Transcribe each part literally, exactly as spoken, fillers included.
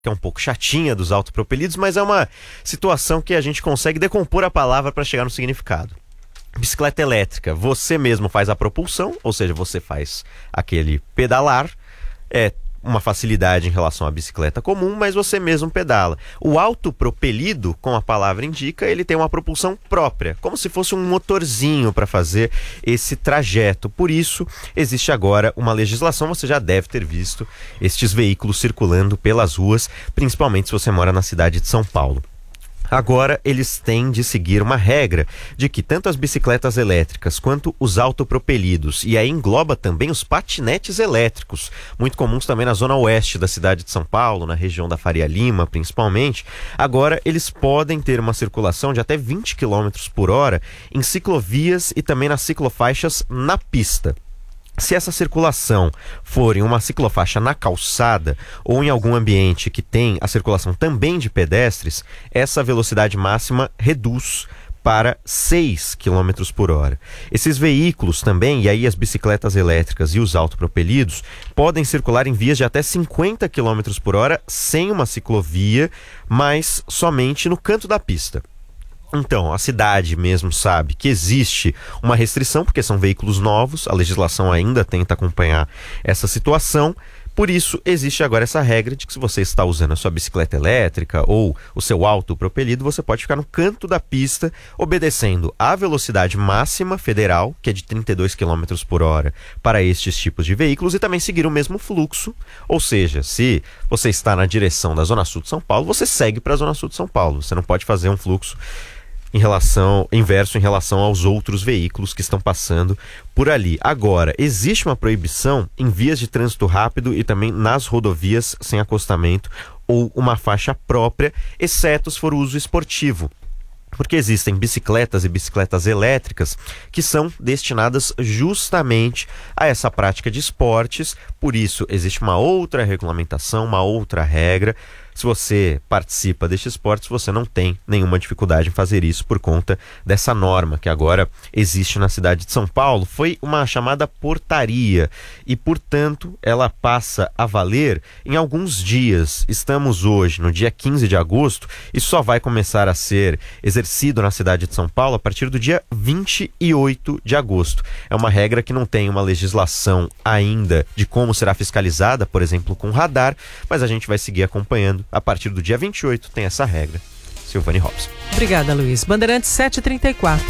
que é um pouco chatinha dos autopropelidos, mas é uma situação que a gente consegue decompor a palavra para chegar no significado. Bicicleta elétrica, você mesmo faz a propulsão, ou seja, você faz aquele pedalar, é uma facilidade em relação à bicicleta comum, mas você mesmo pedala. O autopropelido, como a palavra indica, ele tem uma propulsão própria, como se fosse um motorzinho para fazer esse trajeto. Por isso, existe agora uma legislação, você já deve ter visto estes veículos circulando pelas ruas, principalmente se você mora na cidade de São Paulo. Agora, eles têm de seguir uma regra de que tanto as bicicletas elétricas quanto os autopropelidos, e aí engloba também os patinetes elétricos, muito comuns também na zona oeste da cidade de São Paulo, na região da Faria Lima, principalmente, agora eles podem ter uma circulação de até vinte quilômetros por hora em ciclovias e também nas ciclofaixas na pista. Se essa circulação for em uma ciclofaixa na calçada ou em algum ambiente que tem a circulação também de pedestres, essa velocidade máxima reduz para seis quilômetros por hora. Esses veículos também, e aí as bicicletas elétricas e os autopropelidos, podem circular em vias de até cinquenta quilômetros por hora sem uma ciclovia, mas somente no canto da pista. Então, a cidade mesmo sabe que existe uma restrição, porque são veículos novos, a legislação ainda tenta acompanhar essa situação. Por isso, existe agora essa regra de que se você está usando a sua bicicleta elétrica ou o seu autopropelido, você pode ficar no canto da pista, obedecendo à velocidade máxima federal, que é de trinta e dois quilômetros por hora para estes tipos de veículos, e também seguir o mesmo fluxo. Ou seja, se você está na direção da Zona Sul de São Paulo, você segue para a Zona Sul de São Paulo. Você não pode fazer um fluxo em relação, inverso em relação aos outros veículos que estão passando por ali. Agora, existe uma proibição em vias de trânsito rápido e também nas rodovias sem acostamento ou uma faixa própria, exceto se for uso esportivo. Porque existem bicicletas e bicicletas elétricas que são destinadas justamente a essa prática de esportes. Por isso, existe uma outra regulamentação, uma outra regra. Se você participa deste esporte, você não tem nenhuma dificuldade em fazer isso por conta dessa norma que agora existe na cidade de São Paulo. Foi uma chamada portaria e, portanto, ela passa a valer em alguns dias. Estamos hoje, no dia quinze de agosto, e só vai começar a ser exercido na cidade de São Paulo a partir do dia vinte e oito de agosto. É uma regra que não tem uma legislação ainda de como será fiscalizada, por exemplo, com radar, mas a gente vai seguir acompanhando. A partir do dia vinte e oito tem essa regra. Silvane Robson. Obrigada, Luiz. Bandeirantes sete e trinta e quatro.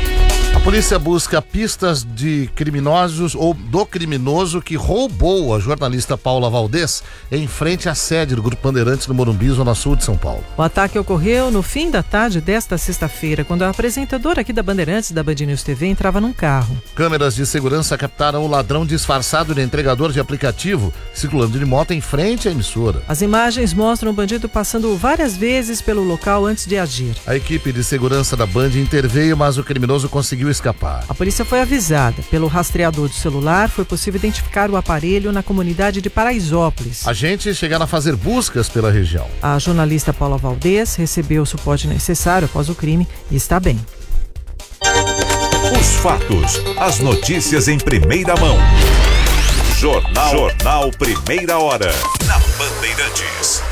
A polícia busca pistas de criminosos ou do criminoso que roubou a jornalista Paula Valdez em frente à sede do Grupo Bandeirantes no Morumbi, Zona Sul de São Paulo. O ataque ocorreu no fim da tarde desta sexta-feira, quando a apresentadora aqui da Bandeirantes, da Band News T V, entrava num carro. Câmeras de segurança captaram o ladrão disfarçado de entregador de aplicativo circulando de moto em frente à emissora. As imagens mostram o bandido passando várias vezes pelo local antes de agir. A equipe de segurança da Band interveio, mas o criminoso conseguiu escapar. A polícia foi avisada. Pelo rastreador do celular, foi possível identificar o aparelho na comunidade de Paraisópolis. Agentes chegaram a fazer buscas pela região. A jornalista Paula Valdez recebeu o suporte necessário após o crime e está bem. Os fatos, as notícias em primeira mão. Jornal, Jornal Primeira Hora, na Bandeirantes.